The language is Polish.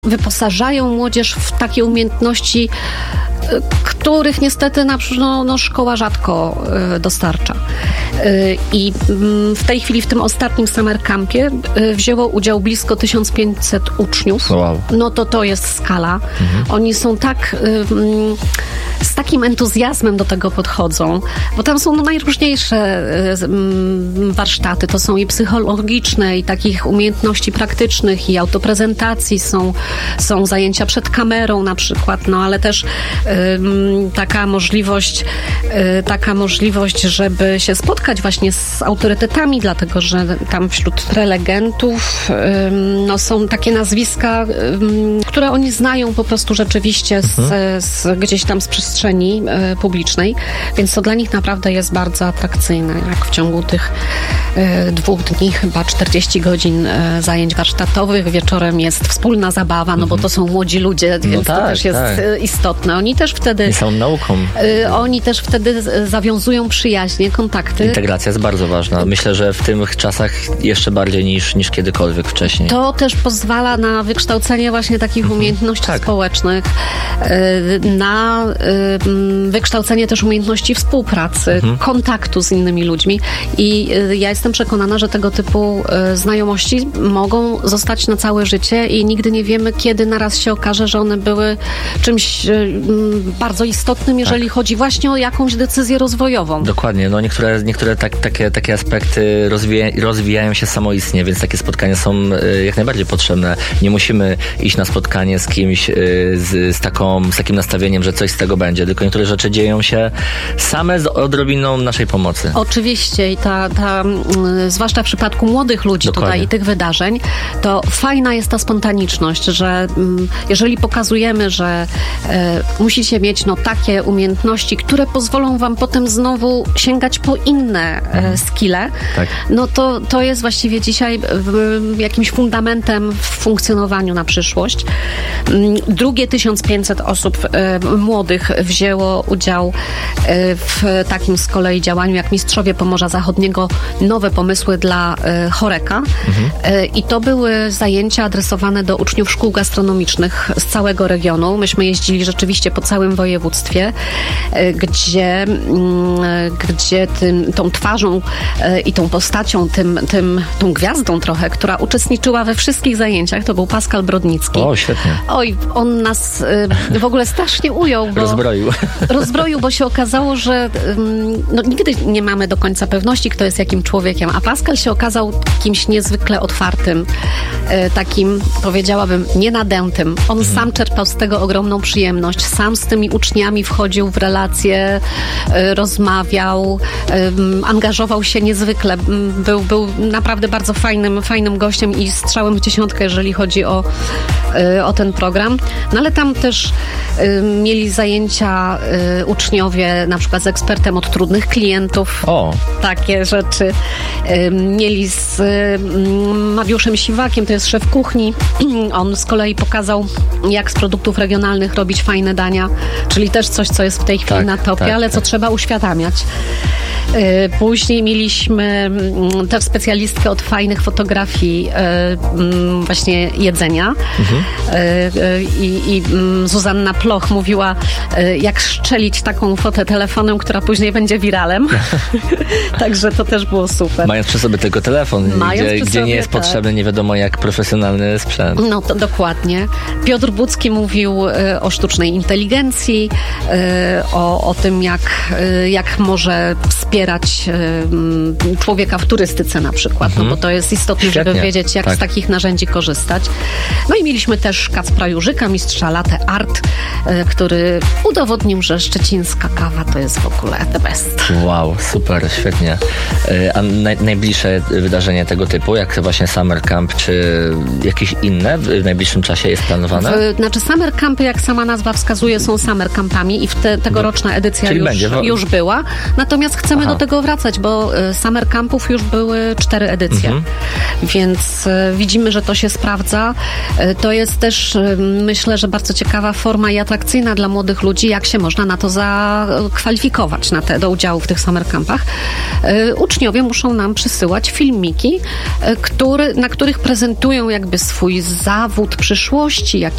wyposażają młodzież w takie umiejętności, których niestety szkoła rzadko dostarcza. I w tej chwili w tym ostatnim summer campie wzięło udział blisko 1500 uczniów. Wow. No to jest skala. Oni są z takim entuzjazmem do tego podchodzą, bo tam są najróżniejsze warsztaty. To są i psychologiczne, i takich umiejętności praktycznych, i autoprezentacji, są zajęcia przed kamerą na przykład, ale też taka możliwość, żeby się spotkać właśnie z autorytetami, dlatego że tam wśród prelegentów są takie nazwiska, które oni znają po prostu rzeczywiście gdzieś tam z przestrzeni publicznej, więc to dla nich naprawdę jest bardzo atrakcyjne, jak w ciągu tych 2 dni, chyba 40 godzin zajęć warsztatowych, wieczorem jest wspólna zabawa, bo to są młodzi ludzie, więc to też jest istotne. Oni też wtedy są nauką. Oni też wtedy zawiązują przyjaźnie, kontakty. Integracja jest bardzo ważna. Myślę, że w tych czasach jeszcze bardziej niż kiedykolwiek wcześniej. To też pozwala na wykształcenie właśnie takich umiejętności społecznych, na wykształcenie też umiejętności współpracy, kontaktu z innymi ludźmi i ja jestem przekonana, że tego typu znajomości mogą zostać na całe życie i nigdy nie wiemy, kiedy naraz się okaże, że one były czymś bardzo istotnym, jeżeli chodzi właśnie o jakąś decyzję rozwojową. Dokładnie. Niektóre takie aspekty rozwijają się samoistnie, więc takie spotkania są jak najbardziej potrzebne. Nie musimy iść na spotkanie z kimś z takim nastawieniem, że coś z tego będzie, tylko niektóre rzeczy dzieją się same z odrobiną naszej pomocy. Oczywiście i zwłaszcza w przypadku młodych ludzi tutaj i tych wydarzeń, to fajna jest ta spontaniczność, że jeżeli pokazujemy, że musicie mieć takie umiejętności, które pozwolą wam potem znowu sięgać po inne skille, to jest właściwie dzisiaj jakimś fundamentem w funkcjonowaniu na przyszłość. Drugie 1500 osób młodych wzięło udział w takim z kolei działaniu jak Mistrzowie Pomorza Zachodniego, nowe pomysły dla Choreka. I to były zajęcia adresowane do uczniów szkół gastronomicznych z całego regionu. Myśmy jeździli rzeczywiście po całym województwie, gdzie tą twarzą i tą postacią, tą gwiazdą trochę, która uczestniczyła we wszystkich zajęciach, to był Pascal Brodnicki. O, świetnie. Oj, on nas w ogóle strasznie ujął. Rozbroił, bo się okazało, że nigdy nie mamy do końca pewności, kto jest jakim człowiekiem, a Pascal się okazał kimś niezwykle otwartym, takim, powiedziałabym, nienadętym. On sam czerpał z tego ogromną przyjemność, sam z tymi uczniami wchodził w relacje, rozmawiał, angażował się niezwykle. Był naprawdę bardzo fajnym gościem i strzałem w dziesiątkę, jeżeli chodzi o ten program. Ale tam też mieli zajęcia uczniowie, na przykład z ekspertem od trudnych klientów. Takie rzeczy. Mieli z Mariuszem Siwakiem, to jest szef kuchni. On z kolei pokazał, jak z produktów regionalnych robić fajne dania, czyli też coś, co jest w tej chwili na topie, ale co trzeba uświadamiać. Później mieliśmy też specjalistkę od fajnych fotografii właśnie jedzenia. I Zuzanna Ploch mówiła, jak szczelić taką fotę telefonem, która później będzie wiralem. Także to też było super. Mając przy sobie tylko telefon, gdzie nie jest potrzebny nie wiadomo jak profesjonalny sprzęt. No to dokładnie. Piotr Bucki mówił o sztucznej inteligencji, o tym, jak może wspierać człowieka w turystyce na przykład, bo to jest istotne, żeby wiedzieć, jak z takich narzędzi korzystać. No i mieliśmy też Kacpra Jurzyka, mistrza latte art, który udowodnił, że szczecińska kawa to jest w ogóle the best. Wow, super, świetnie. A najbliższe wydarzenie tego typu, jak właśnie Summer Camp, czy jakieś inne w najbliższym czasie jest planowane? Summer Campy, jak sama nazwa wskazuje, są Summer Campami i tegoroczna edycja już była. Natomiast chcemy do tego wracać, bo Summer Campów już były 4 edycje. Więc widzimy, że to się sprawdza. To jest też, myślę, że bardzo ciekawa forma i atrakcyjna dla młodych ludzi, jak się można na to zakwalifikować do udziału w tych Summer Campach. Uczniowie muszą nam przysyłać filmiki, na których prezentują jakby swój zawód przyszłości,